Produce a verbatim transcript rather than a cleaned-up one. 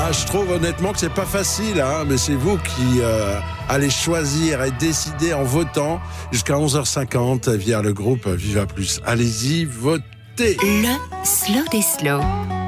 Ah, je trouve honnêtement que c'est pas facile, hein, mais c'est vous qui euh, allez choisir et décider en votant jusqu'à onze heures cinquante via le groupe Viva Plus. Allez-y, votez. Le slow des slow.